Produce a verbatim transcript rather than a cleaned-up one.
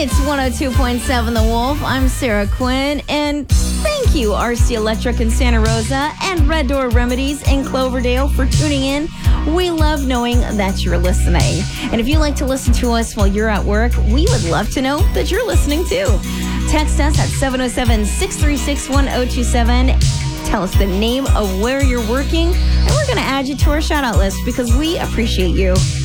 It's one oh two point seven The Wolf. I'm Sarah Quinn, and thank you, R C Electric in Santa Rosa and Red Door Remedies in Cloverdale for tuning in. We love knowing that you're listening. And if you like to listen to us while you're at work, we would love to know that you're listening too. Text us at seven oh seven, six three six, one oh two seven. Tell us the name of where you're working, and we're going to add you to our shout-out list because we appreciate you.